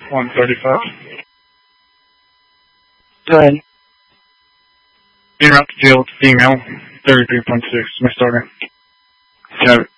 135. Go ahead. En route to field, female, 33.6, Miss Starter. Got it.